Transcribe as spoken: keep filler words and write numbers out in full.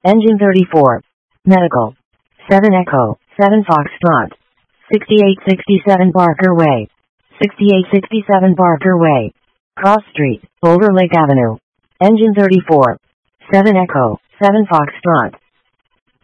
Engine thirty-four. Medical. seven Echo, seven Foxtrot. sixty-eight sixty-seven Barker Way. sixty-eight sixty-seven Barker Way. Cross Street, Boulder Lake Avenue. Engine thirty-four. seven Echo, seven Foxtrot.